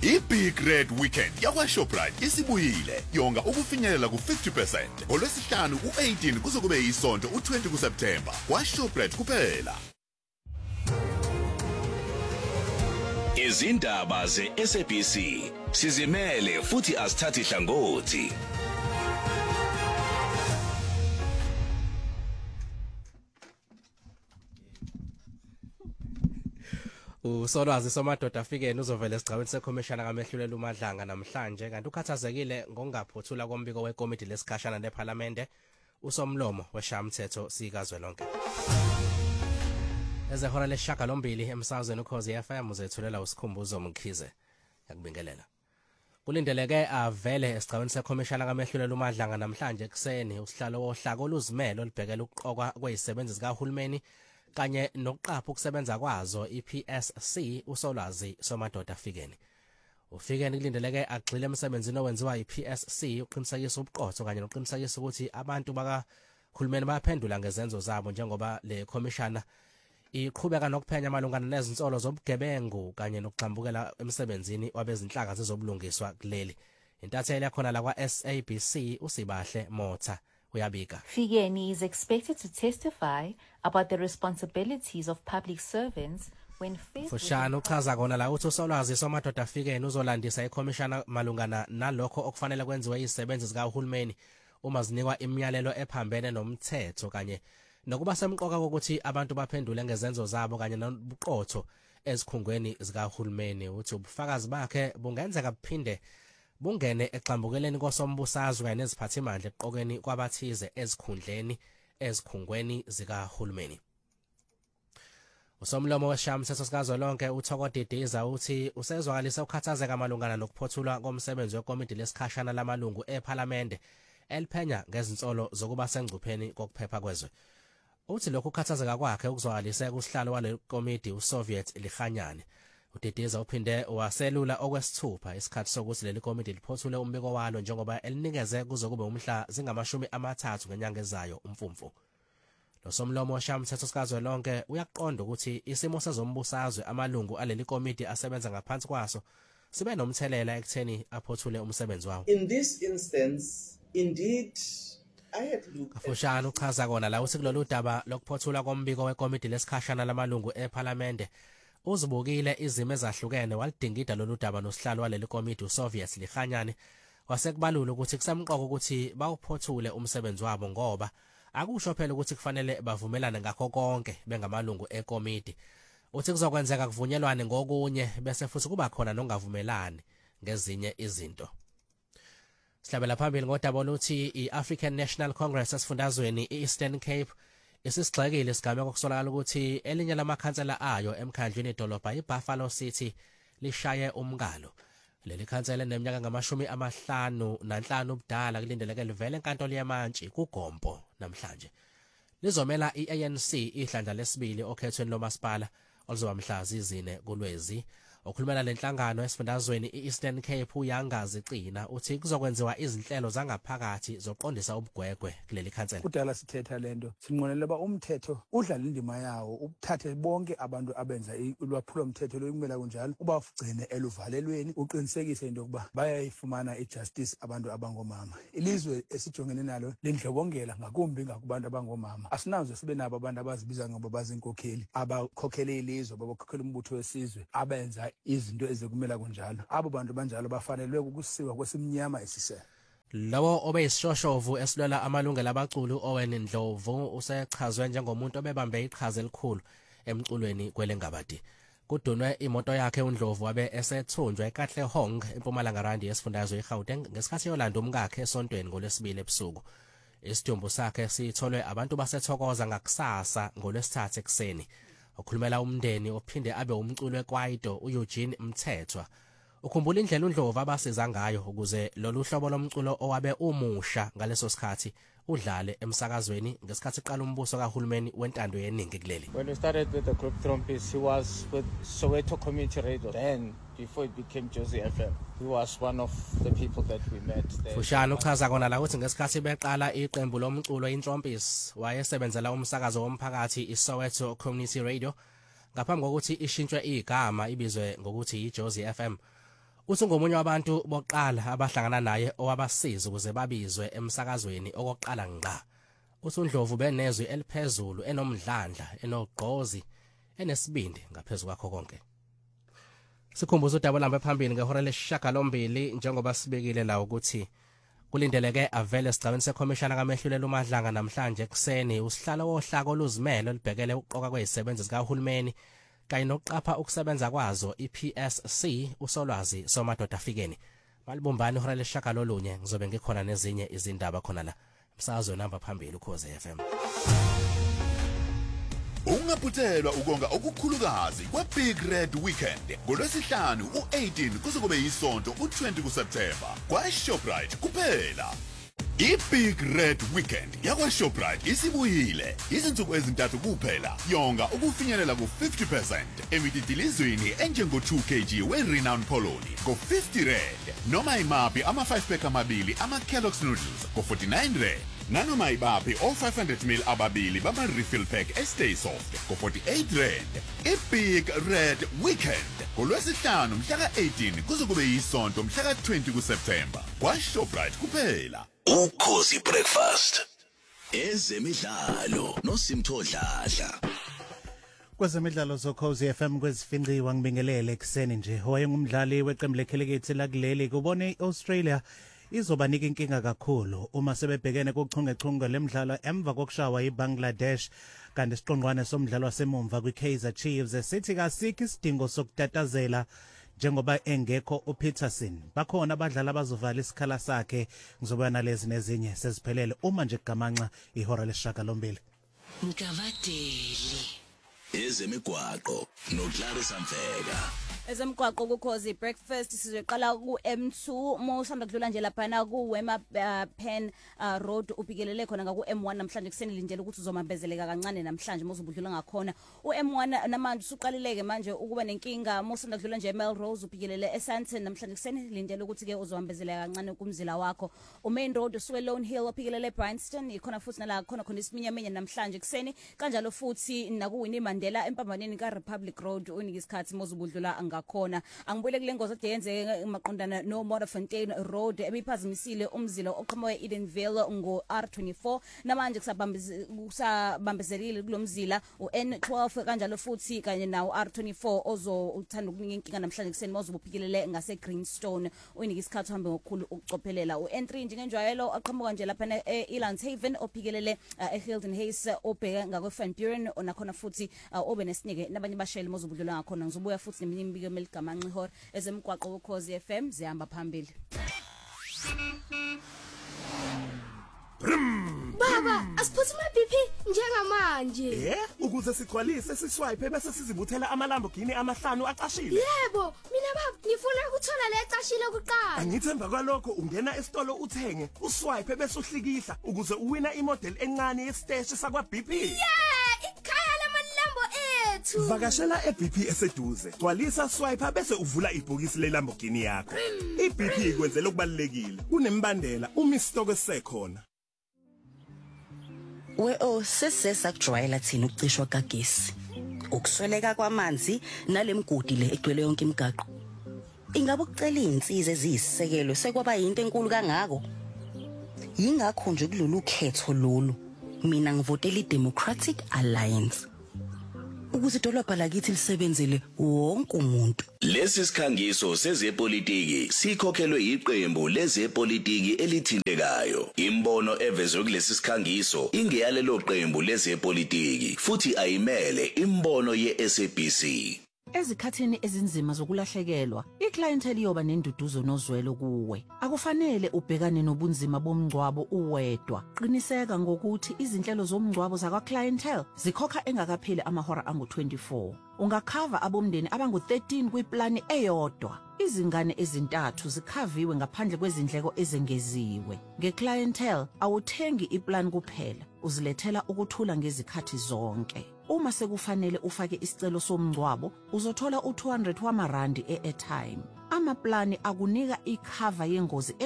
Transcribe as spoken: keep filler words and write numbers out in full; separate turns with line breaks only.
I-Big Red Weekend yakwa-Shoprite isibuyile yonga ukufinyelela ku-fifty percent ngolwesihlanu u-eighteen kuze kube yisonto u-twenty kuSeptemba kwa-Shoprite kuphela.
Izindaba ze-S A B C sizimele futhi asithathi hlangothi.
Usolwazi somadoda afikeni uzovela esigcawini sekhomishana kaMehlulela uMadlanga namhlanje kanti ukhathazekile ngokungaphuthula kombiko wekomiti lesikhashana lePhalamende usomlomo weshamthetho sikazwelonke. Ezehora leshaka lombili emsazweni ukhozi F M uzethulela usikhumbuzo Mkhize yakubingelela. Kulindeleke avele esigcawini sekhomishana kaMehlulela uMadlanga namhlanje ekseni usihlalo wohlaka oluzimelo libhekela ukuqokwa kwezisebenzi zikahulumeni kanye nokuqapha ukusebenza kwazo i-P S C usolwazi somadoda afikeni. Ufikeni kulindeleke agxile emsebenzini owenziwa i-P S C uqinisekisa ubuqotho kanye nokuqinisekisa ukuthi abantu bakahulumeni bayaphendula ngezenzo zabo njengoba le commissioner iqhubeka nokuphenya malungana nezinsolo zobugebengu kanye nokugxambukela emsebenzini wabezinhlaka zezobulungiswa kuleli. Intatheli yakhona la kwa S A B C uSibahle Motha.
Figeni is expected to testify about the responsibilities of public servants when faced with...
Fushana uchaza kona la uthi usolwazi somadoda afikeni uzolandisa ikhomishana malungana nalokho okufanele kwenziwe izisebenzi zikahulumeni uma zinikwa imiyalelo ephambene nomthetho kanye nokuba semqoka ukuthi abantu baphendule ngezenzo zabo kanye nobuqotho ezikhungweni zikahulumeni. Uthi ubufakazi bakhe bungenzeka buphinde bungene exambukeleni kosombusazwe kanye neziphathimandla eqokweni kwabathize ezikhundleni ezikhungweni zikahulumeni. Usomlomo weshamthetho sikazwelonke uThokodediza uthi usezwakalise ukukhathazeka malungana nokuphothulwa komsebenzi wekomiti lesikhashana lamalungu ePhalamende eliphenya ngezinsolo zokuba sengcupheni kokuphepha kwezwe. Uthi lokhu ukukhathazeka kwakhe ukuzwakalise kusihlalo wale komiti uSoviet Likhanyane. Udediza uphinde waselula okwesithupha isikhathi sokuthi leli komiti liphothule umbiko walo njengoba elinikeze kuzokuba umhla zingamashumi amathathu ngenyanga ezayo umfumfu. Lo somlomo weshamthetho sikazwelonke uyaqonda ukuthi isimo sezombusazwe amalungu aleli komiti asebenza ngaphansi kwaso sibe nomthelela ekutheni aphothule umsebenzi wawo.
In this instance, indeed, I had looked
Kafushana uchaza kona la uthi kulolu daba lokuphothula kombiko wekomiti lesikhashana lamalungu ePhalamende uzibukile izimo ezahlukene walidingida lolu daba nosihlalo waleli komiti uSoviet Likhanyane wasekubalula ukuthi kusemqoka ukuthi bawuphothule umsebenzi wabo ngoba akusho phela ukuthi kufanele bavumelane ngakho konke bengamalungu ekomiti. Uthi kuzokwenzeka kuvunyelwane ngokunye bese futhi kuba khona nongavumelani ngezinye izinto. Sihlabela phambili ngodaba oluthi i-African National Congress esifundazweni i-Eastern Cape isisigxekile isigameko kusolakala ukuthi elinye lamakhansela ayo emkhandlwini edolobha iBuffalo City lishaye umkalo. Leli khansela neminyaka ngamashumi amahlanu nanhlanu ubudala kulindeleke livele enkantolo yamantshi kuGompo namhlanje. Lizomela i-A N C ihlandla lesibili okhethweni lomasipala oluzoba mhla zine kuLwezi. Okhulumela lenhlangano esifundazweni i-Eastern Cape uyangazi Cina uthi kuzokwenziwa izinhlelo zangaphakathi zoqondisa ubugwegwe kuleli khansela.
Kudala sithetha lento sinqonela ba umthetho udlala indima yawo ubuthathe bonke abantu abenza ulwaphulo umthetho lokumela kunjalo ubafugcine eluvalelweni uqinisekise into yokuba bayayifumana ijustice abantu abangomama. Ilizwe esijongene nalo lendlobongela ngakumbi ngakubantu abangomama. Asinazo sibe nabo abantu abazibiza ngoba bazinkokheli abakhokhele ilizwe babakhokhela umbutho wesizwe abenza izinto ezikumela kunjalo. Abo bantu banjalo bafanelwe ukusiwa kwesimnyama esise.
Lawo obeyisishoshovu esilwela amalungelo abaculi Owen Ndlovu usechazwe njengomuntu obebambe iqhaza elikhulu emculweni kwelengabadi. Kudunwe imoto yakhe uNdlovu wabe esethunjwa eKatlehong eMpumalanga Randi yesifundazwe eGauteng ngesikhathi yolanda umkakhe esontweni ngolesibili ebusuku. Isithombo sakhe sitholwe abantu basethokoza ngakusasa ngolwesithathu ekseni. Okhulumela umndeni ophinde abe umculi weKwaito uEugene Mthethwa ukhumbula indlela uNdlovu abasiza ngayo ukuze lolu hlobo lomculo owabe umusha ngaleso sikhathi udlale emsakazweni ngesikhathi iqala umbuso kahulumeni wentando yeningi kuleli.
When we started with the group Trompies, he was with Soweto Community Radio. Then, before it became Josie F M, he was one of the people that we met there.
Fushana uchaza kona la ukuthi ngesikhathi beqala iqembu lomculo iTrompies wayesebenzela umsakazo womphakathi iSoweto Community Radio ngaphambi kokuthi ishintshwe igama ibizwe ngokuthi iJosie F M. Usungomunye wabantu boqala abahlangana naye owabasiza ukuze babizwe emsakazweni okoqala ngqa. USundlovu benezwi eliphezulu enomdlandla enogqozi enesibindi ngaphezulu kwakho konke. Sikhumbuza udaba lambe phambili ngehora lesishiyagalombili njengoba sibekile la ukuthi kulindeleke avele esigcawini sekhomishana kaMehlulela uMadlanga namhlanje ekseni usihlalo wohlaka oluzimele olibhekele uqoka kwezisebenzi zikahulumeni kanye nokuqapha ukusebenza kwazo iP S C usolwazi somadoda afikeni. Malibumbani ihora lesishiyagalolunye ngizobe ngikhona nezinye izindaba khona la umsakazo namba phambili ukhoze F M.
Ungaputhelwa ukonga okukhulukazi kwa-Big Red Weekend ngolwesihlanu u-eighteen kuze kube yisonto u-twenty kuSeptemba kwa-Shoprite kuphela. I-Big Red Weekend yakwa-Shoprite isibuyile izinsuku ezintathu kuphela yonga ukufinyelela ku-fifty percent emididilizweni enjengo-two kilograms we-Renown Polony ngo-fifty rand noma imaphi ama-five pack amabili ama-Kellogg's noodles ngo-forty-nine rand nanoma ibaphi o-five hundred milliliters ababili bama-refill pack e-Stay Soft ngo-forty-eight rand. I-Big Red Weekend ngolwesihlanu mhla ka-eighteen kuze kube yisonto mhla ka-twenty kuSeptemba kwa-Shoprite kuphela.
Ukhozi Breakfast. Ezemidlalo noSimtho Dladla.
Kwezemidlalo zokhozi F M kwezifinqiwa ngibingelele ekseni nje. Wayengumdlali weqembu lekhilikithi lakuleli kubone iAustralia izobanika inkinga kakhulu uma sebebhekene kochungechunge lemidlalo emva kokushawa iBangladesh kanti isiqongqwane somdlalo wasemumva kwiKaizer Chiefs sithi kasikho isidingo sokutatazela njengoba engekho uPeterson. Bakhona abadlali abazovala isikhala sakhe ngizoba nalezi nezinye seziphelele uma nje kugamanxa ihora lesishiyagalombili.
Nkavadeli. Ezemigwaqo noClarissa Mfeka.
Ezemgwaqo kukhozi breakfast sizoqala ku M two mosanda kudlula nje lapha ku Wema uh, Pen uh, Road upikelele khona ngaku M one namhlanje kuseni lindele ukuthi uzomambezeleka kancane namhlanje mozobudlula ngakhona u M one namanje usuqalileke manje ukuba nenkinga mosanda kudlula nje Melrose upikelele eSandton namhlanje kuseni lindele ukuthi ke uzomambezeleka kancane kumzila wakho u Main Road usuke Lone Hill upikelele Bryanston ikhona futhi nala khona khona isiminyaminya namhlanje kuseni kanjalo futhi naku Winnie Mandela empambaneni ka Republic Road unika isikhathi mozobudlula ngakhona angibuyele kule ngozi ade yenze maqondana no Modderfontein Road ebiphazimisile umzila oqhamuka eEdenville ngo R twenty-four namanje kusabambezelile kulomzila u N twelve kanjalo futhi kanye nawo R twenty-four ozo uthanda ukunika inkinga namhlanje kuseni mozobuphikilele ngase Greenstone uyinika isikhathi uhambe ngokukhulu ukucophelela u N three njengenjwayelo aqhamuka nje lapha eElandshaven ophikelele eHilton Hayes obheka ngakwe Van Buren onakhona futhi obe nesinike nabanye bashayeli mozobudlula ngakhona ngizobuya futhi nemimbiko meligamanxa ihora ezemgwaqo ukhozi F M zihamba phambili.
Baba, asiphuthume B P njengamanje.
Eh, ukuze sigcwalise siswipe bese sizibuthela amaLamborghini amahlanu aqashile.
Yebo, mina baba ngifuna ukuthola le aqashile kuqala.
Angithemba kwalokho ungena esitolo uthenge, uswipe bese uhlikihla ukuze uwina imodel encane yesiteshi sakwa B P.
Yeah, ikhaya lamaLambo ethu.
Vakashela eB P eseduze. Gcwalisa swipe bese uvula ibhokisi leLamborghini yakho. iB P ikwenzela ukubalekile. Kunembandela uma isitoko sekhona.
We o sesesa kujwayela thina ukucishwa kagesi. Ukusweleka kwamanzi nalemgodi le egcwele yonke imigaqo. Ingabe ukucela izinsiza eziyisisekelo sekwaba into enkulu kangako. Yingakho nje kulolu khetho lolu mina ngivotela iDemocratic Alliance. Ukuze idolobha lakithi lisebenzele wonke umuntu.
Lesi sikhangiso sezepolitiki sikhokhelwe iqembu lezepolitiki elithintekayo. Imbono evezwe kulesi sikhangiso ingeyalelo qembu lezepolitiki futhi ayimele imbono ye-S A B C.
Ezikhathini ezinzima zokulahlekelwa, iclientele iyoba nenduduzo nozwelo kuwe. Akufanele ubhekane nobunzima bomngcwabo uwedwa. Qiniseka ngokuthi izinhlelo zomngcwabo zakwa clientele zikhokha engakapheli amahora angu twenty-four. Ungakhava abomndeni abangu thirteen kwiplani eyodwa. Izingane ezintathu zikhaviwe ngaphandle kwezindleko ezengeziwe. Ngeclientele awuthengi iplan kuphela, uzilethela ukuthula ngezikhathi zonke. Uma sekufanele ufake isicelo somngcwabo, uzothola u two hundred wamarandi e-airtime. Amaplani akunika ikhava yengozi